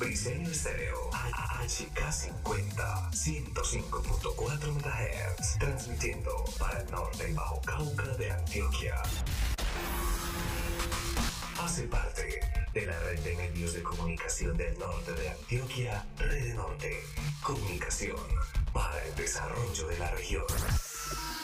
Briseño Estéreo, HK50, 105.4 MHz, transmitiendo para el norte y Bajo Cauca de Antioquia. Hace parte de la red de medios de comunicación del norte de Antioquia, Red Norte, comunicación para el desarrollo de la región.